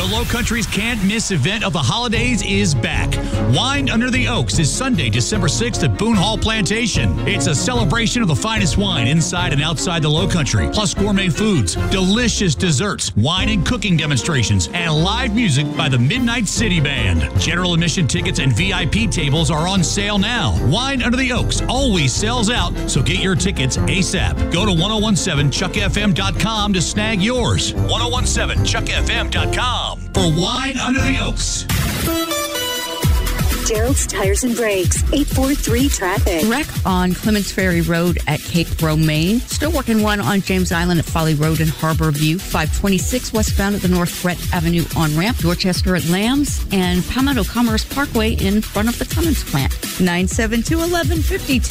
Low Country's can't-miss event of the holidays is back. Wine Under the Oaks is Sunday, December 6th at Boone Hall Plantation. It's a celebration of the finest wine inside and outside the Low Country, plus gourmet foods, delicious desserts, wine and cooking demonstrations, and live music by the Midnight City Band. General admission tickets and VIP tables are on sale now. Wine Under the Oaks always sells out, so get your tickets ASAP. Go to 1017chuckfm.com to snag yours. 1017chuckfm.com for Wine Under the Oaks. Gerald's Tires and Brakes, 843 traffic. Wreck on Clements Ferry Road at Cape Romaine. Still working one on James Island at Folly Road in Harbor View. 526 westbound at the North Brett Avenue on-ramp. Dorchester at Lambs and Palmetto Commerce Parkway in front of the Cummins plant. 972-1152.